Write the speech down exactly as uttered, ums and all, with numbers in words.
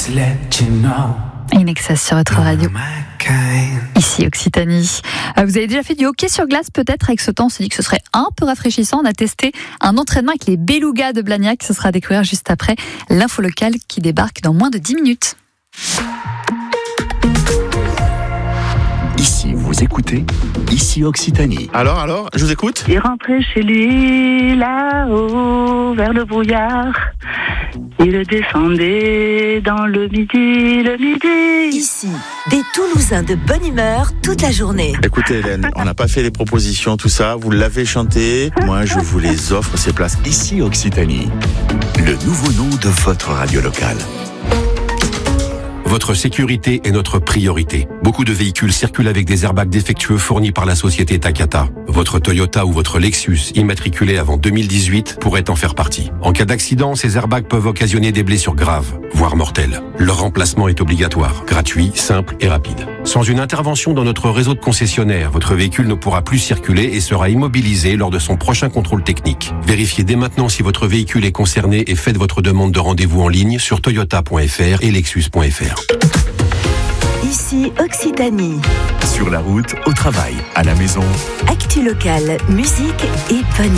to let you know. In Excess sur votre radio. Ici Occitanie. Vous avez déjà fait du hockey sur glace peut-être avec ce temps, on s'est dit que ce serait un peu rafraîchissant. On a testé un entraînement avec les Belugas de Blagnac. Ce sera à découvrir juste après l'info locale qui débarque dans moins de dix minutes. Ici, vous écoutez, ici Occitanie. Alors, alors, je vous écoute. Il rentrait chez lui, là-haut, vers le brouillard. Il descendait dans le midi, le midi. Ici, des Toulousains de bonne humeur toute la journée. Écoutez Hélène, on n'a pas fait les propositions, tout ça, vous l'avez chanté. Moi, je vous les offre, ces places. Ici Occitanie, le nouveau nom de votre radio locale. Votre sécurité est notre priorité. Beaucoup de véhicules circulent avec des airbags défectueux fournis par la société Takata. Votre Toyota ou votre Lexus, immatriculé avant deux mille dix-huit, pourrait en faire partie. En cas d'accident, ces airbags peuvent occasionner des blessures graves, voire mortelles. Leur remplacement est obligatoire, gratuit, simple et rapide. Sans une intervention dans notre réseau de concessionnaires, votre véhicule ne pourra plus circuler et sera immobilisé lors de son prochain contrôle technique. Vérifiez dès maintenant si votre véhicule est concerné et faites votre demande de rendez-vous en ligne sur toyota point f r et lexus point f r. Ici Occitanie. Sur la route, au travail, à la maison. Actu locale, musique et bonne